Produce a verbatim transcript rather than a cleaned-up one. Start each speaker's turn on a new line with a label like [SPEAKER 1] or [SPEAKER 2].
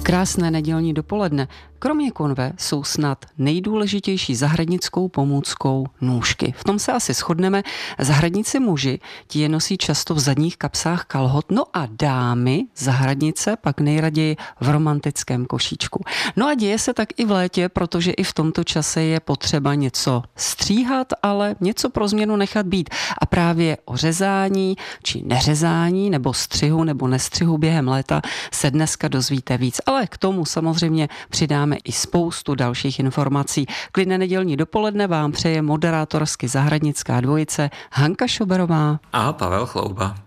[SPEAKER 1] Krásné nedělní dopoledne. Kromě konve jsou snad nejdůležitější zahradnickou pomůckou nůžky. V tom se asi shodneme. Zahradníci muži, ti je nosí často v zadních kapsách kalhot, no a dámy, zahradnice, pak nejraději v romantickém košíčku. No a děje se tak i v létě, protože i v tomto čase je potřeba něco stříhat, ale něco pro změnu nechat být. A právě o řezání či neřezání nebo střihu nebo nestřihu během léta se dneska dozvíte víc. Ale k tomu samozřejmě přidáme i spoustu dalších informací. Klidné nedělní dopoledne vám přeje moderátorsky zahradnická dvojice Hanka Šoberová
[SPEAKER 2] a Pavel Chlouba.